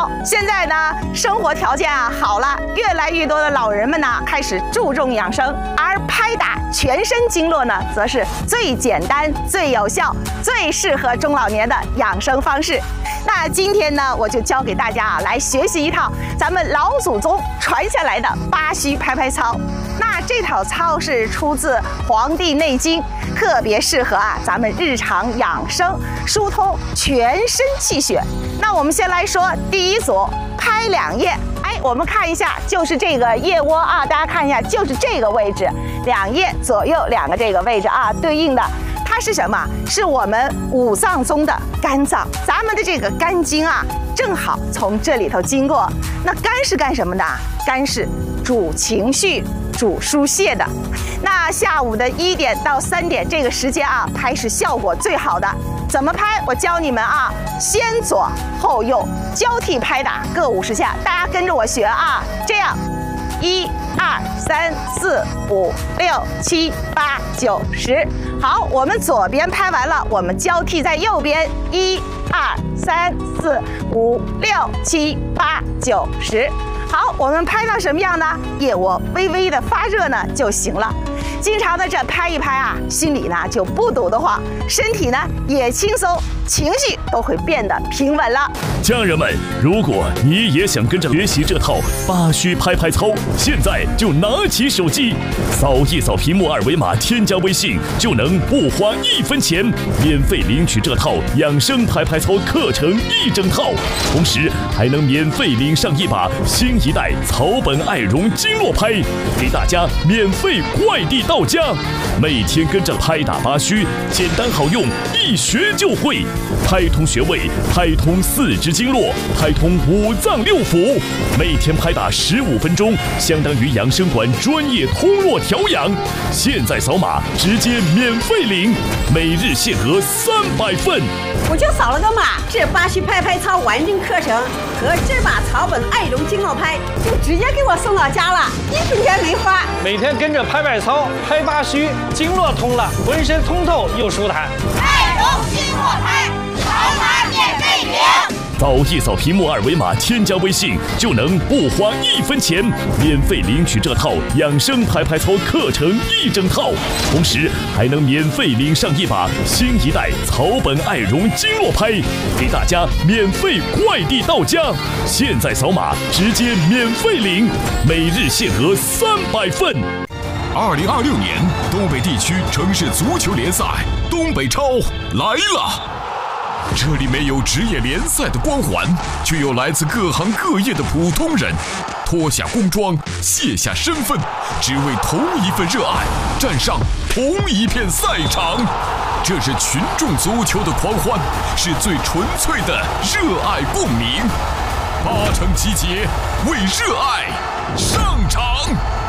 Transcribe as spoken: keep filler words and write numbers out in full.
好，现在呢，生活条件啊好了，越来越多的老人们呢开始注重养生，而拍打全身经络呢，则是最简单、最有效、最适合中老年的养生方式。那今天呢，我就教给大家啊，来学习一套咱们老祖宗传下来的八虚拍拍操。那这套操是出自《黄帝内经》，特别适合啊咱们日常养生，疏通全身气血。那我们先来说第一组，拍两腋。哎，我们看一下，就是这个腋窝啊，大家看一下，就是这个位置，两腋左右两个这个位置啊，对应的。它是什么？是我们五脏中的肝脏，咱们的这个肝经啊，正好从这里头经过。那肝是干什么的？肝是主情绪、主疏泄的。那下午的一点到三点这个时间啊，拍是效果最好的。怎么拍？我教你们啊，先左后右交替拍打，各五十下，大家跟着我学啊，这样。一二三四五六七八九十，好，我们左边拍完了，我们交替在右边，一二三四五六七八九十。好，我们拍到什么样呢？腋窝微微的发热呢就行了。经常的这拍一拍啊，心里呢就不堵得慌，身体呢也轻松，情绪都会变得平稳了。 家人们，如果你也想跟着学习这套八虚拍拍操，现在就拿起手机，扫一扫屏幕二维码，添加微信，就能不花一分钱，免费领取这套养生拍拍操课程一整套，同时还能免费领上一把新一代草本爱绒经络拍，给大家免费快递到家。每天跟着拍打八虚，简单好用，一学就会，拍通穴位，拍通四肢经络，拍通五脏六腑。每天拍打十五分钟，相当于养生馆专业通络调养。现在扫码直接免费领，每日限额三百份。 我就扫了个码，这八虚拍拍操完整课程和这把草本爱绒经络拍就直接给我送到家了，一分钱没花。 每天跟着拍拍操，拍八虚，经络通了，浑身通透又舒坦。 爱绒经络拍，扫码免费领。 扫一扫屏幕二维码，添加微信，就能不花一分钱，免费领取这套养生拍拍操课程一整套，同时还能免费领上一把新一代草本爱绒经络拍，给大家免费快递到家。现在扫码直接免费领，每日限额三百份。 二零二六年东北地区城市足球联赛东北超来了。这里没有职业联赛的光环，却有来自各行各业的普通人，脱下工装，卸下身份，只为同一份热爱，站上同一片赛场。这是群众足球的狂欢，是最纯粹的热爱共鸣。八成集结，为热爱上场。